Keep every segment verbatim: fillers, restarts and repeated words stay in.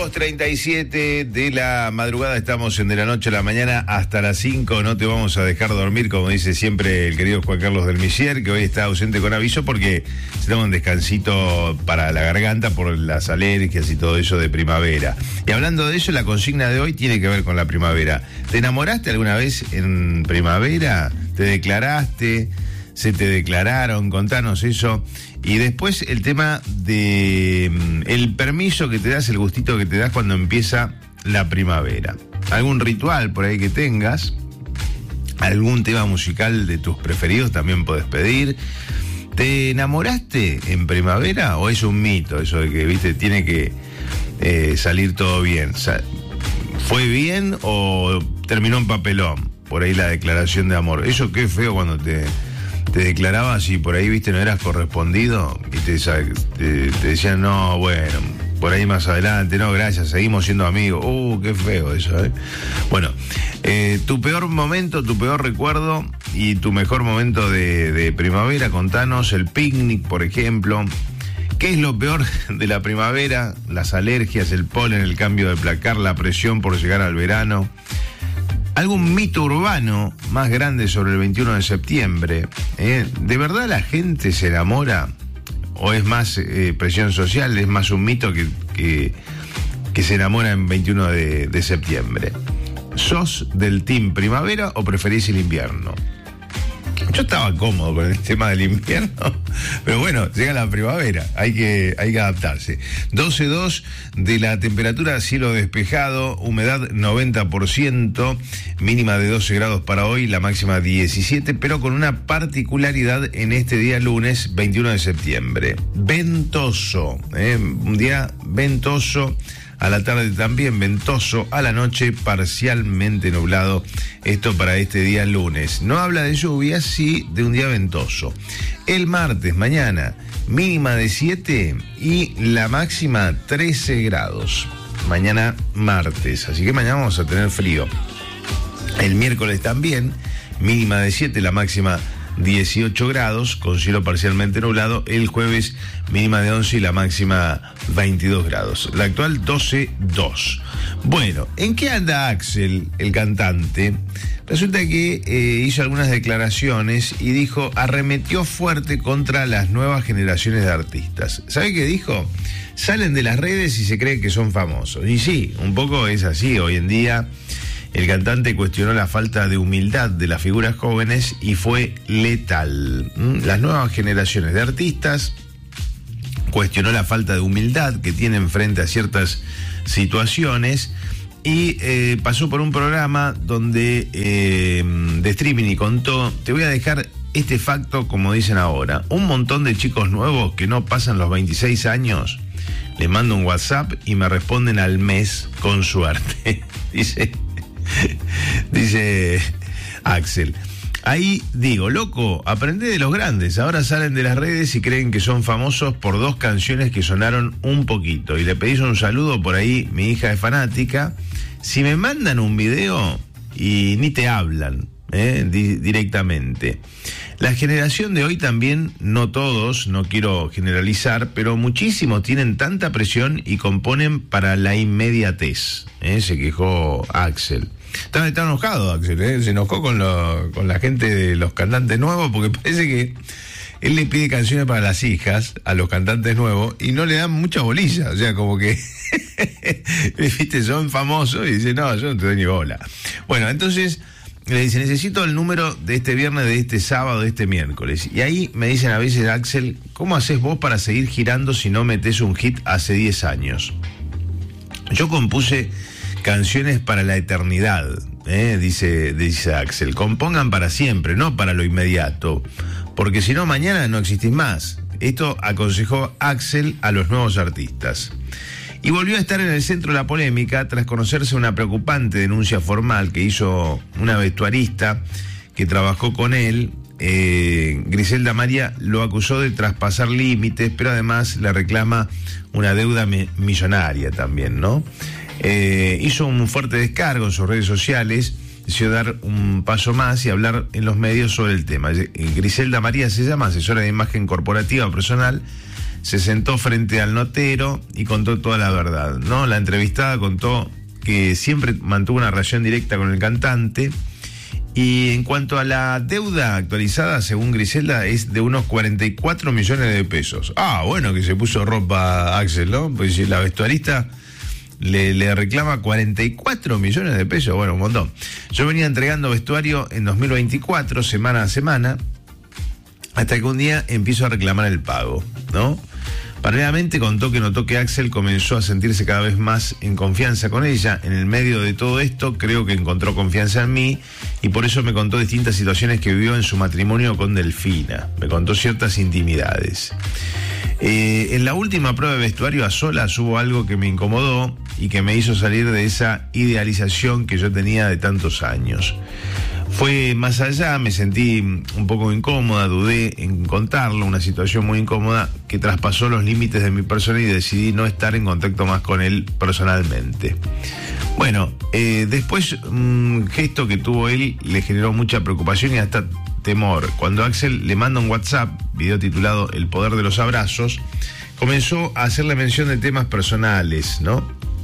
dos treinta y siete de la madrugada, estamos en De la Noche a la Mañana hasta las cinco. No te vamos a dejar dormir, como dice siempre el querido Juan Carlos del Misier, que hoy está ausente con aviso porque se toma un descansito para la garganta por las alergias y todo eso de primavera. Y hablando de eso, la consigna de hoy tiene que ver con la primavera. ¿Te enamoraste alguna vez en primavera? ¿Te declaraste? ¿Se te declararon? Contanos eso. Y después el tema de el permiso que te das, el gustito que te das cuando empieza la primavera. ¿Algún ritual por ahí que tengas? ¿Algún tema musical de tus preferidos también podés pedir? ¿Te enamoraste en primavera o es un mito eso de que, viste, tiene que eh, salir todo bien? ¿Fue bien o terminó en papelón? Por ahí la declaración de amor. Eso qué feo cuando te... te declarabas y por ahí, viste, no eras correspondido y te, te, te decían, no, bueno, por ahí más adelante, no, gracias, seguimos siendo amigos. Uh, qué feo eso, ¿eh? Bueno, eh, tu peor momento, tu peor recuerdo y tu mejor momento de, de primavera, contanos. El picnic, por ejemplo. ¿Qué es lo peor de la primavera? Las alergias, el polen, el cambio de placar, la presión por llegar al verano. ¿Algún mito urbano más grande sobre el veintiuno de septiembre? ¿Eh? ¿De verdad la gente se enamora? ¿O es más eh, presión social? ¿Es más un mito que, que, que se enamora en veintiuno de septiembre? ¿Sos del team primavera o preferís el invierno? Yo estaba cómodo con el tema del invierno, pero bueno, llega la primavera, hay que, hay que adaptarse. doce coma dos de la temperatura, cielo despejado, humedad noventa por ciento, mínima de doce grados para hoy, la máxima diecisiete, pero con una particularidad en este día lunes veintiuno de septiembre. Ventoso, ¿eh? Un día ventoso. A la tarde también ventoso, a la noche parcialmente nublado. Esto para este día lunes. No habla de lluvia, sí de un día ventoso. El martes, mañana, mínima de siete y la máxima trece grados. Mañana martes, así que mañana vamos a tener frío. El miércoles también, mínima de siete, la máxima dieciocho grados, con cielo parcialmente nublado. El jueves, mínima de once y la máxima veintidós grados. La actual doce coma dos. Bueno, ¿en qué anda Axel, el cantante? Resulta que eh, hizo algunas declaraciones y dijo, arremetió fuerte contra las nuevas generaciones de artistas. ¿Sabe qué dijo? Salen de las redes y se creen que son famosos. Y sí, un poco es así. Hoy en día el cantante cuestionó la falta de humildad de las figuras jóvenes y fue letal. Las nuevas generaciones de artistas cuestionó la falta de humildad que tienen frente a ciertas situaciones y eh, pasó por un programa donde eh, de streaming y contó, te voy a dejar este facto como dicen ahora, un montón de chicos nuevos que no pasan los veintiséis años, les mando un WhatsApp y me responden al mes con suerte. Dice... Dice Axel. Ahí digo, loco, aprendé de los grandes. Ahora salen de las redes y creen que son famosos por dos canciones que sonaron un poquito. Y le pedís un saludo por ahí, mi hija es fanática. Si me mandan un video y ni te hablan, ¿eh? Di- directamente. La generación de hoy también, no todos, no quiero generalizar, pero muchísimos tienen tanta presión y componen para la inmediatez, ¿eh? Se quejó Axel. Está, está enojado Axel, ¿eh? Se enojó con, lo, con la gente de los cantantes nuevos porque parece que él le pide canciones para las hijas a los cantantes nuevos y no le dan mucha bolilla, o sea, como que viste, son famosos y dice, no, yo no te doy ni bola. Bueno, entonces le dice, necesito el número de este viernes, de este sábado, de este miércoles. Y ahí me dicen a veces, Axel, ¿cómo haces vos para seguir girando si no metés un hit hace diez años? Yo compuse canciones para la eternidad, ¿eh? dice, dice Axel. Compongan para siempre, no para lo inmediato, porque si no mañana no existís más. Esto aconsejó Axel a los nuevos artistas. Y volvió a estar en el centro de la polémica tras conocerse una preocupante denuncia formal que hizo una vestuarista que trabajó con él. Eh, Griselda María lo acusó de traspasar límites, pero además le reclama una deuda mi- millonaria también, ¿no? Eh, hizo un fuerte descargo en sus redes sociales, decidió dar un paso más y hablar en los medios sobre el tema. Griselda María se llama, asesora de imagen corporativa personal se sentó frente al notero y contó toda la verdad, ¿no? La entrevistada contó que siempre mantuvo una relación directa con el cantante. Y en cuanto a la deuda actualizada, según Griselda, es de unos cuarenta y cuatro millones de pesos. Ah, bueno, que se puso ropa Axel, ¿no? Pues si la vestuarista le, le reclama cuarenta y cuatro millones de pesos, bueno, un montón. Yo venía entregando vestuario en dos mil veinticuatro, semana a semana, hasta que un día empiezo a reclamar el pago, ¿no? Paralelamente contó que notó que Axel comenzó a sentirse cada vez más en confianza con ella. En el medio de todo esto, creo que encontró confianza en mí y por eso me contó distintas situaciones que vivió en su matrimonio con Delfina. Me contó ciertas intimidades. Eh, en la última prueba de vestuario a solas hubo algo que me incomodó y que me hizo salir de esa idealización que yo tenía de tantos años. Fue más allá, me sentí un poco incómoda, dudé en contarlo, una situación muy incómoda que traspasó los límites de mi persona y decidí no estar en contacto más con él personalmente. Bueno, eh, después un gesto que tuvo él le generó mucha preocupación y hasta temor. Cuando Axel le manda un WhatsApp, video titulado El poder de los abrazos, comenzó a hacerle mención de temas personales, ¿no?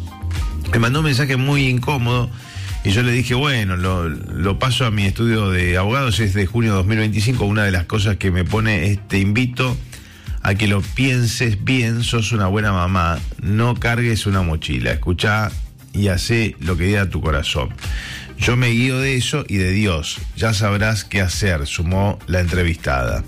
Me mandó un mensaje muy incómodo. Y yo le dije, bueno, lo, lo paso a mi estudio de abogados, es de junio de dos mil veinticinco. Una de las cosas que me pone es: te invito a que lo pienses bien, sos una buena mamá, no cargues una mochila, escuchá y hacé lo que diga tu corazón. Yo me guío de eso y de Dios, ya sabrás qué hacer, sumó la entrevistada.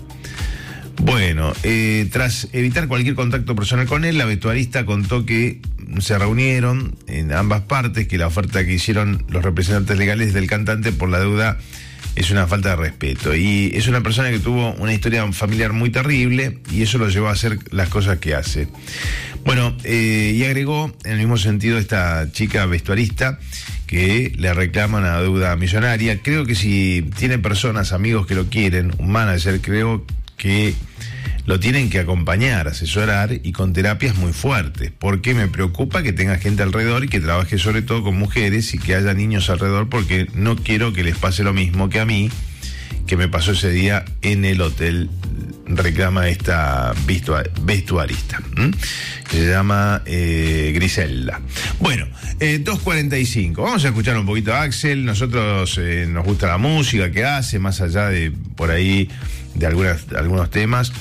Bueno, eh, tras evitar cualquier contacto personal con él, la vestuarista contó que se reunieron en ambas partes, que la oferta que hicieron los representantes legales del cantante por la deuda es una falta de respeto. Y es una persona que tuvo una historia familiar muy terrible y eso lo llevó a hacer las cosas que hace. Bueno, eh, y agregó en el mismo sentido esta chica vestuarista que le reclama una deuda millonaria. Creo que si tiene personas, amigos que lo quieren, un manager, creo que lo tienen que acompañar, asesorar y con terapias muy fuertes, porque me preocupa que tenga gente alrededor y que trabaje sobre todo con mujeres y que haya niños alrededor, porque no quiero que les pase lo mismo que a mí, que me pasó ese día en el hotel, reclama esta vestuarista, ¿m? que se llama eh, Griselda. Bueno, eh, dos cuarenta y cinco, vamos a escuchar un poquito a Axel. Nosotros eh, nos gusta la música que hace, más allá de por ahí de algunas, algunos temas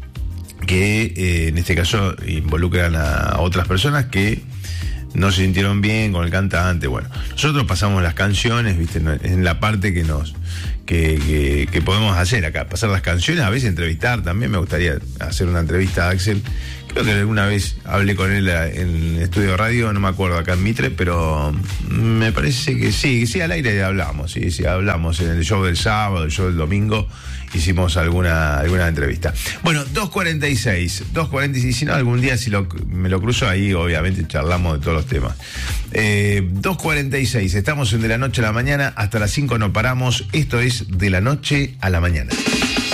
que eh, en este caso involucran a otras personas que no se sintieron bien con el cantante. Bueno, nosotros pasamos las canciones, viste, en la parte que nos que, que, que podemos hacer acá, pasar las canciones, a veces entrevistar también. Me gustaría hacer una entrevista a Axel. Creo que alguna vez hablé con él en el estudio de radio, no me acuerdo, acá en Mitre, pero me parece que sí, sí, al aire hablamos, sí, sí, hablamos en el show del sábado, el show del domingo, hicimos alguna alguna entrevista. Bueno, dos cuarenta y seis, dos cuarenta y seis, si no, algún día si lo, me lo cruzo ahí, obviamente charlamos de todos los temas. Eh, dos cuarenta y seis, estamos en De la Noche a la Mañana, hasta las cinco no paramos, esto es De la Noche a la Mañana.